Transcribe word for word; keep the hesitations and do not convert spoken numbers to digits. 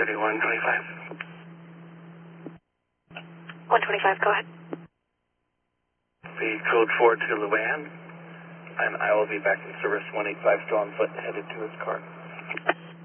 thirty, one twenty-five. one twenty-five, go ahead. The code four to Luann, and I will be back in service one eighty-five, still on foot, headed to his car.